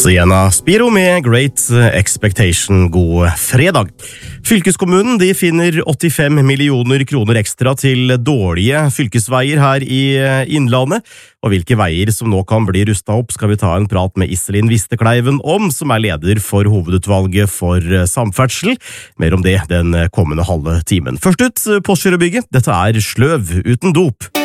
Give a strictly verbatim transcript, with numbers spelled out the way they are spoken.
Sienna Spiro med Great Expectation. God fredag. Fylkeskommunen de finner åttifem millioner kroner ekstra til dårlige fylkesveier her i Innlandet. Og hvilke veier som nå kan bli rustet opp skal vi ta en prat med Iselin Vistekleiven om, som er leder for hovedutvalget for samferdsel. Mer om det den kommende halve timen. Først ut, Postgirobygget. Dette er Sløv uten dop.